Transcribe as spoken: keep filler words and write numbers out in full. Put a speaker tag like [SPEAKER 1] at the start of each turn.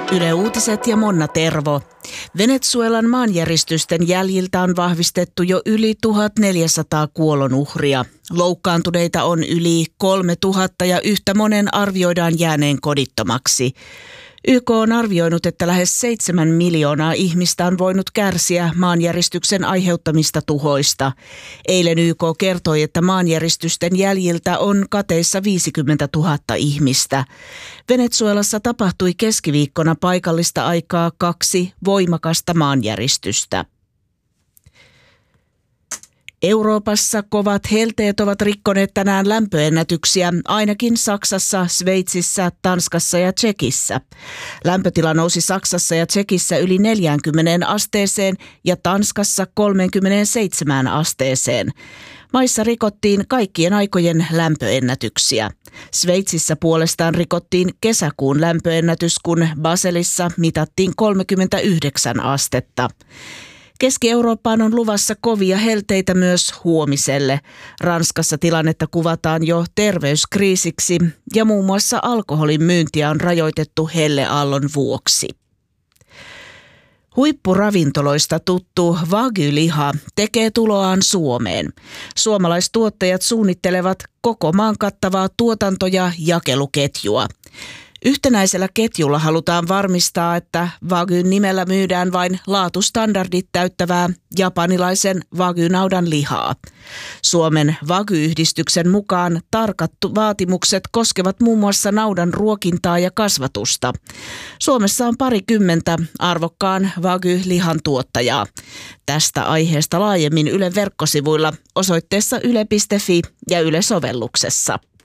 [SPEAKER 1] Yle Uutiset ja Monna Tervo. Venezuelan maanjäristysten jäljiltä on vahvistettu jo yli tuhatneljäsataa kuolonuhria. Loukkaantuneita on yli kolmetuhatta ja yhtä monen arvioidaan jääneen kodittomaksi. Y K on arvioinut, että lähes seitsemän miljoonaa ihmistä on voinut kärsiä maanjäristyksen aiheuttamista tuhoista. Eilen Y K kertoi, että maanjäristysten jäljiltä on kateissa viisikymmentätuhatta ihmistä. Venezuelassa tapahtui keskiviikkona paikallista aikaa kaksi voimakasta maanjäristystä. Euroopassa kovat helteet ovat rikkoneet tänään lämpöennätyksiä, ainakin Saksassa, Sveitsissä, Tanskassa ja Tšekissä. Lämpötila nousi Saksassa ja Tšekissä yli neljäänkymmeneen asteeseen ja Tanskassa kolmeenkymmeneenseitsemään asteeseen. Maissa rikottiin kaikkien aikojen lämpöennätyksiä. Sveitsissä puolestaan rikottiin kesäkuun lämpöennätys, kun Baselissa mitattiin kolmekymmentäyhdeksän astetta. Keski-Eurooppaan on luvassa kovia helteitä myös huomiselle. Ranskassa tilannetta kuvataan jo terveyskriisiksi ja muun muassa alkoholin myyntiä on rajoitettu helleaallon vuoksi. Huippuravintoloista tuttu Wagyu-liha tekee tuloaan Suomeen. Suomalaistuottajat suunnittelevat koko maan kattavaa tuotanto- ja jakeluketjua. Yhtenäisellä ketjulla halutaan varmistaa, että Wagyun nimellä myydään vain laatustandardit täyttävää japanilaisen Wagyu-naudan lihaa. Suomen Wagyu-yhdistyksen mukaan tarkat vaatimukset koskevat muun muassa naudan ruokintaa ja kasvatusta. Suomessa on parikymmentä arvokkaan Wagyu-lihan tuottajaa. Tästä aiheesta laajemmin Ylen verkkosivuilla osoitteessa yle piste fi ja Yle-sovelluksessa.